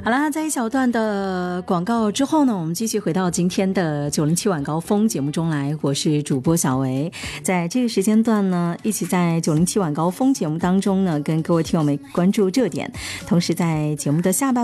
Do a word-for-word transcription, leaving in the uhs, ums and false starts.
好啦，在一小段的广告之后呢，我们继续回到今天的九零七晚高峰节目中来。我是主播小维，在这个时间段呢，一起在九零七晚高峰节目当中呢，跟各位听友们关注热点，同时在节目的下半